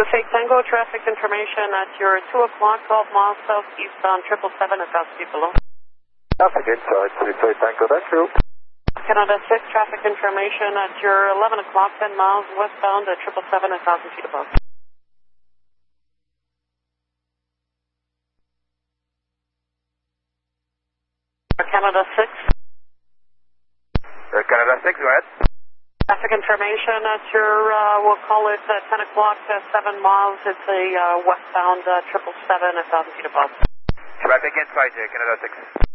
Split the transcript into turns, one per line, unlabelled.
Take Tango, traffic information at your 2 o'clock, 12 miles southeastbound, 777 at 1,000 feet below.
Traffic inside, Detroit Tango, that's true.
Canada 6, traffic information at your 11 o'clock, 10 miles westbound at 777 at 1,000 feet above. Canada 6.
Canada 6, go ahead.
Traffic information at your, we'll call it 10 o'clock, 7 miles. It's a westbound 777 at 1,000 feet above.
Traffic inside, Canada 6.